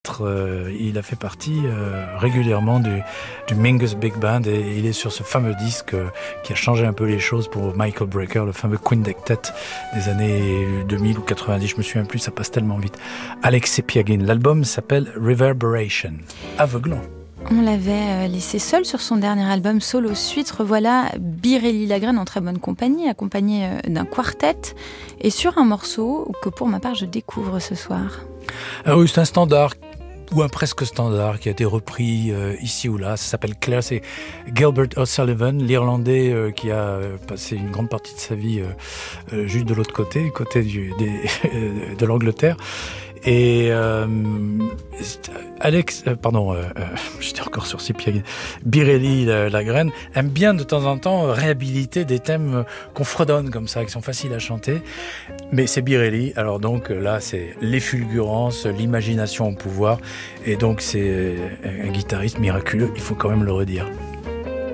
Il a fait partie régulièrement du Mingus Big Band et il est sur ce fameux disque qui a changé un peu les choses pour Michael Brecker, le fameux Quintet des années 2000 ou 90, je me souviens plus, ça passe tellement vite. Alex Sepiagin, l'album s'appelle Reverberation, aveuglant. On l'avait laissé seul sur son dernier album Solo Suite. Revoilà Biréli Lagrène en très bonne compagnie, accompagné d'un quartet et sur un morceau que pour ma part je découvre ce soir. Ah oui, c'est un standard ou un presque standard qui a été repris ici ou là. Ça s'appelle Claire, c'est Gilbert O'Sullivan, l'Irlandais qui a passé une grande partie de sa vie juste de l'autre côté, du côté de l'Angleterre. Et j'étais encore sur ses pieds. Biréli Lagrène aime bien de temps en temps réhabiliter des thèmes qu'on fredonne comme ça, qui sont faciles à chanter. Mais c'est Biréli, alors donc là c'est l'effulgurance, l'imagination au pouvoir, et donc c'est un guitariste miraculeux, il faut quand même le redire.